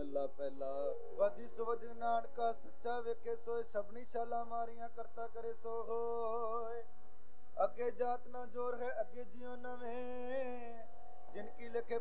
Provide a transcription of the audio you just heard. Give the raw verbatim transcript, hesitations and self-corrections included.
ਮਹਲਾ ਪਹਿਲਾ। ਵਾਦੀ ਸੁਵਜ ਨਾਨਕਾ ਸੱਚਾ ਵੇਖੇ ਸੋਏ, ਸਭਨੀ ਛਾਲਾਂ ਮਾਰੀਆਂ ਕਰਤਾ ਕਰੇ ਸੋ ਹੋਏ। ਅੱਗੇ ਜਾਤ ਨਾ ਜੋਰ ਹੈ, ਅੱਗੇ ਜਿਉ ਨਵੇਂ, ਜਿਨ ਕੀ ਲਿਖੇ